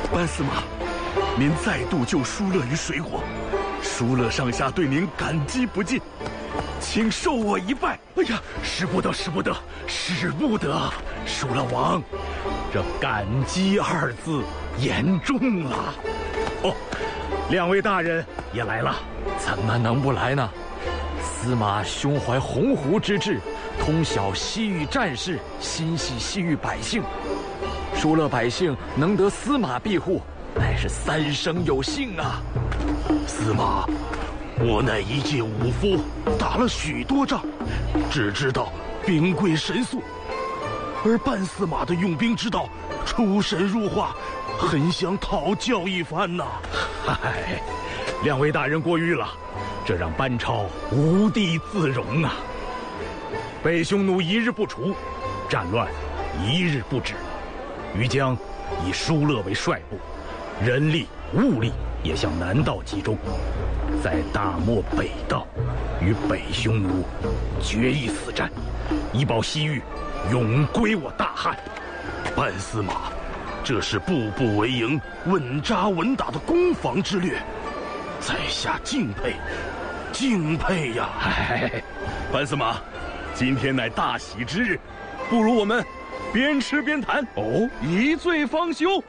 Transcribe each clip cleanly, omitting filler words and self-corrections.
班司马，您再度救疏勒于水火，疏勒上下对您感激不尽，请受我一拜。哎呀，使不得，使不得，使不得！疏勒王，这感激二字言重了。哦，两位大人也来了， 怎么能不来呢？司马胸怀鸿鹄之志，通晓西域战事，心系西域百姓。疏勒百姓能得司马庇护，乃是三生有幸啊！ 司马，我乃一介武夫，打了许多仗，只知道兵贵神速，而班司马的用兵之道出神入化，很想讨教一番呐。嗨，两位大人过誉了，这让班超无地自容啊！北匈奴一日不除，战乱一日不止。于将以疏勒为帅部，人力物力也向南道集中，在大漠北道与北匈奴决一死战，以保西域永归我大汉。班司马，这是步步为营、稳扎稳打的攻防之略，在下敬佩，敬佩呀！哎，班司马，今天乃大喜之日，不如我们边吃边谈哦，一醉方休。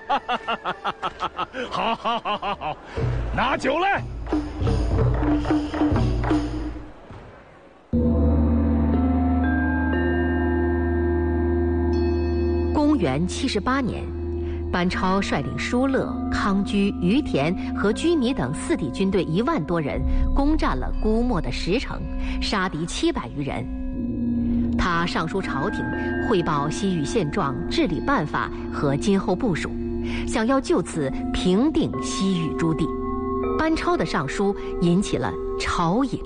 好，好，好，好，好，拿酒来。 公元78年，班超率领疏勒、康居、于田和居弥等4地军队1万多人，攻占了姑墨的10城，杀敌700余人。他上书朝廷，汇报西域现状、治理办法和今后部署，想要就此平定西域诸地。班超的上书引起了朝野